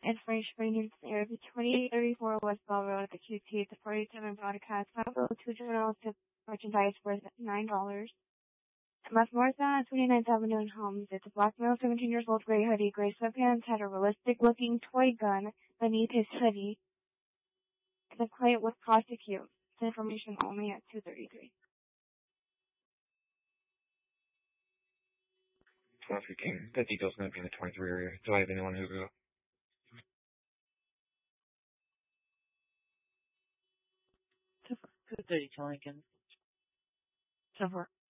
Information bringing to the area. The 2834 West Bell Road at the QT. The 47 broadcast. Pablo, 2 journalistic merchandise worth $9. Left northbound at 29th Avenue in Holmes. It's a black male, 17 years old, gray hoodie, gray sweatpants, had a realistic-looking toy gun beneath his hoodie. The client would prosecute. This information only at 2:33. 23 King. The detail's going to be in the 23 area. Do I have anyone who go? 2:30 to Lincoln. So far.